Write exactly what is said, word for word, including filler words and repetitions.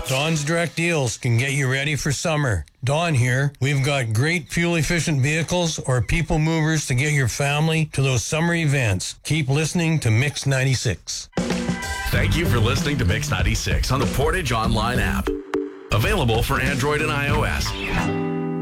Don's Direct Deals can get you ready for summer. Don here. We've got great fuel-efficient vehicles or people movers to get your family to those summer events. Keep listening to Mix ninety-six. Thank you for listening to Mix ninety-six on the Portage Online app. Available for Android and iOS.